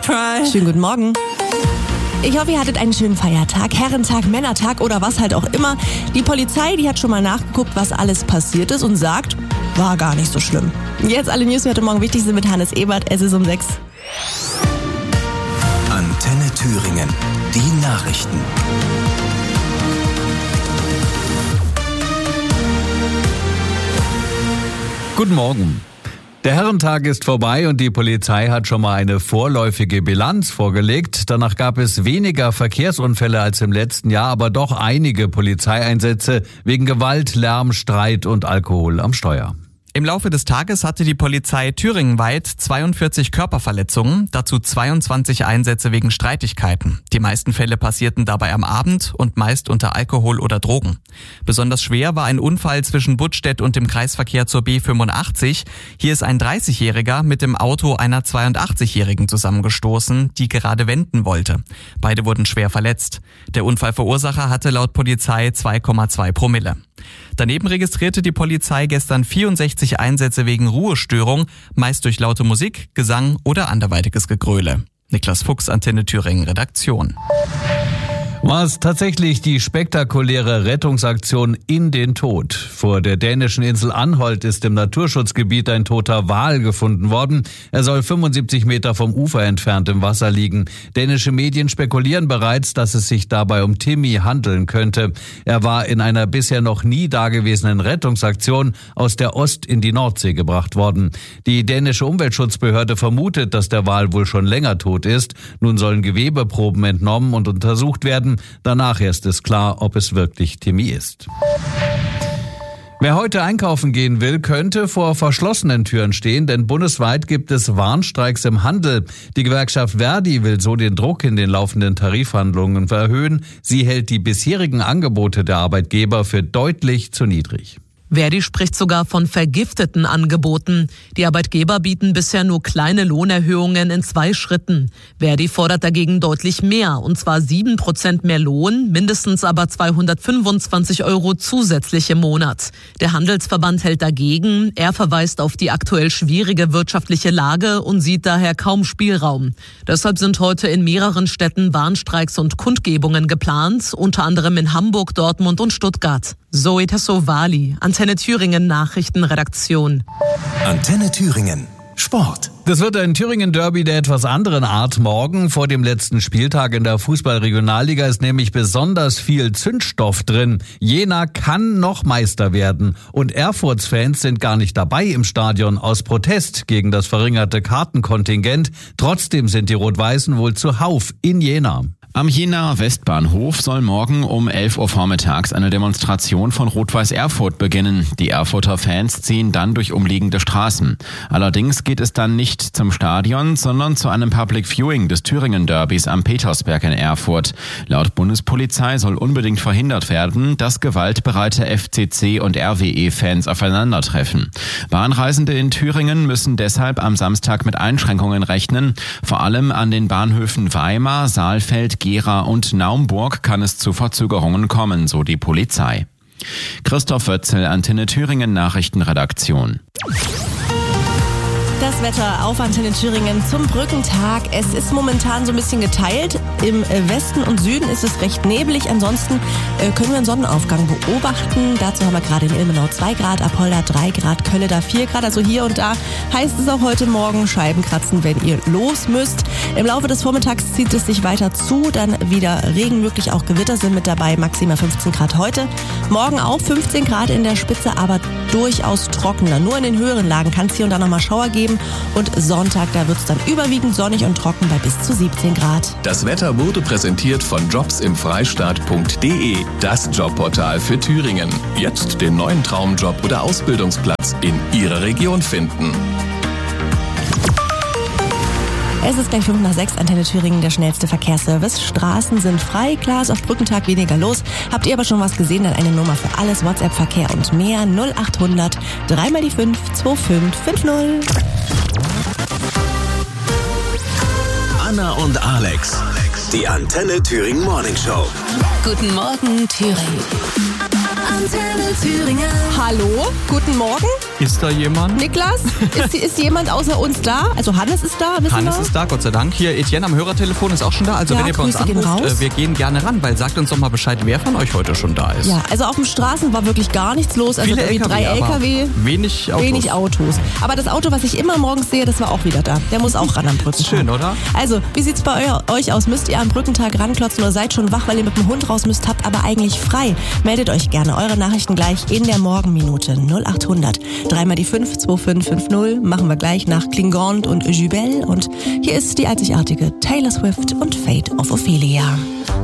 Schönen guten Morgen. Ich hoffe, ihr hattet einen schönen Feiertag, Herrentag, Männertag oder was halt auch immer. Die Polizei, die hat schon mal nachgeguckt, was alles passiert ist und sagt, war gar nicht so schlimm. Jetzt alle News, die heute Morgen wichtig sind mit Hannes Ebert. Es ist um 6. Antenne Thüringen. Die Nachrichten. Guten Morgen. Der Herrentag ist vorbei und die Polizei hat schon mal eine vorläufige Bilanz vorgelegt. Danach gab es weniger Verkehrsunfälle als im letzten Jahr, aber doch einige Polizeieinsätze wegen Gewalt, Lärm, Streit und Alkohol am Steuer. Im Laufe des Tages hatte die Polizei thüringenweit 42 Körperverletzungen, dazu 22 Einsätze wegen Streitigkeiten. Die meisten Fälle passierten dabei am Abend und meist unter Alkohol oder Drogen. Besonders schwer war ein Unfall zwischen Buttstedt und dem Kreisverkehr zur B85. Hier ist ein 30-Jähriger mit dem Auto einer 82-Jährigen zusammengestoßen, die gerade wenden wollte. Beide wurden schwer verletzt. Der Unfallverursacher hatte laut Polizei 2,2 Promille. Daneben registrierte die Polizei gestern 64 Einsätze wegen Ruhestörung, meist durch laute Musik, Gesang oder anderweitiges Gegröle. Niklas Fuchs, Antenne Thüringen, Redaktion. War es tatsächlich die spektakuläre Rettungsaktion in den Tod? Vor der dänischen Insel Anholt ist im Naturschutzgebiet ein toter Wal gefunden worden. Er soll 75 Meter vom Ufer entfernt im Wasser liegen. Dänische Medien spekulieren bereits, dass es sich dabei um Timmy handeln könnte. Er war in einer bisher noch nie dagewesenen Rettungsaktion aus der Ost- in die Nordsee gebracht worden. Die dänische Umweltschutzbehörde vermutet, dass der Wal wohl schon länger tot ist. Nun sollen Gewebeproben entnommen und untersucht werden. Danach erst ist klar, ob es wirklich Timmy ist. Wer heute einkaufen gehen will, könnte vor verschlossenen Türen stehen, denn bundesweit gibt es Warnstreiks im Handel. Die Gewerkschaft Verdi will so den Druck in den laufenden Tarifverhandlungen erhöhen. Sie hält die bisherigen Angebote der Arbeitgeber für deutlich zu niedrig. Verdi spricht sogar von vergifteten Angeboten. Die Arbeitgeber bieten bisher nur kleine Lohnerhöhungen in 2 Schritten. Verdi fordert dagegen deutlich mehr, und zwar 7% mehr Lohn, mindestens aber 225 € zusätzlich im Monat. Der Handelsverband hält dagegen. Er verweist auf die aktuell schwierige wirtschaftliche Lage und sieht daher kaum Spielraum. Deshalb sind heute in mehreren Städten Warnstreiks und Kundgebungen geplant, unter anderem in Hamburg, Dortmund und Stuttgart. Zoe Tassovali, Antenne Thüringen Nachrichtenredaktion. Antenne Thüringen. Sport. Das wird ein Thüringen-Derby der etwas anderen Art morgen. Vor dem letzten Spieltag in der Fußball-Regionalliga ist nämlich besonders viel Zündstoff drin. Jena kann noch Meister werden. Und Erfurts-Fans sind gar nicht dabei im Stadion aus Protest gegen das verringerte Kartenkontingent. Trotzdem sind die Rot-Weißen wohl zuhauf in Jena. Am Jenaer Westbahnhof soll morgen um 11 Uhr vormittags eine Demonstration von Rot-Weiß Erfurt beginnen. Die Erfurter Fans ziehen dann durch umliegende Straßen. Allerdings geht es dann nicht zum Stadion, sondern zu einem Public Viewing des Thüringen-Derbys am Petersberg in Erfurt. Laut Bundespolizei soll unbedingt verhindert werden, dass gewaltbereite FCC- und RWE-Fans aufeinandertreffen. Bahnreisende in Thüringen müssen deshalb am Samstag mit Einschränkungen rechnen. Vor allem an den Bahnhöfen Weimar, Saalfeld, Gera und Naumburg kann es zu Verzögerungen kommen, so die Polizei. Christoph Wötzel, Antenne Thüringen Nachrichtenredaktion. Das Wetter auf Antenne Thüringen zum Brückentag. Es ist momentan so ein bisschen geteilt. Im Westen und Süden ist es recht neblig. Ansonsten können wir einen Sonnenaufgang beobachten. Dazu haben wir gerade in Ilmenau 2 Grad, Apolda 3 Grad, Kölle 4 Grad. Also hier und da heißt es auch heute Morgen Scheiben kratzen, wenn ihr los müsst. Im Laufe des Vormittags zieht es sich weiter zu. Dann wieder Regen, möglich auch Gewitter sind mit dabei. Maximal 15 Grad heute. Morgen auch 15 Grad in der Spitze, aber durchaus trockener. Nur in den höheren Lagen kann es hier und da nochmal Schauer geben. Und Sonntag, da wird es dann überwiegend sonnig und trocken bei bis zu 17 Grad. Das Wetter wurde präsentiert von jobsimfreistaat.de, das Jobportal für Thüringen. Jetzt den neuen Traumjob oder Ausbildungsplatz in Ihrer Region finden. Es ist gleich 5:05, Antenne Thüringen, der schnellste Verkehrsservice. Straßen sind frei, klar ist auf Brückentag weniger los. Habt ihr aber schon was gesehen, dann eine Nummer für alles, WhatsApp-Verkehr und mehr, 0800 3x5 2550. Anna und Alex, die Antenne Thüringen Morning Show. Guten Morgen, Thüringen. Antenne Thüringen. Hallo, guten Morgen. Ist da jemand? Niklas, ist jemand außer uns da? Also Hannes ist da, wissen Hannes wir? ist da, Gott sei Dank. Hier, Etienne am Hörertelefon ist auch schon da. Also Ja, wenn ihr bei uns Grüße gehen anruft, raus. wir gehen gerne ran, weil sagt uns doch mal Bescheid, wer von euch heute schon da ist. Ja, also auf den Straßen war wirklich gar nichts los. Also Viele irgendwie LKW, 3 aber LKW. wenig Autos. Aber das Auto, was ich immer morgens sehe, das war auch wieder da. Der muss auch ran am Brückentag. Schön, oder? Also, wie sieht's bei euch aus? Müsst ihr am Brückentag ranklotzen oder seid schon wach, weil ihr mit dem Hund raus müsst, habt aber eigentlich frei? Meldet euch gerne. Eure Nachrichten gleich in der Morgenminute. 0800 3 mal die 5 2550. Machen wir gleich nach Klingond und Jubel. Und hier ist die einzigartige Taylor Swift und Fate of Ophelia.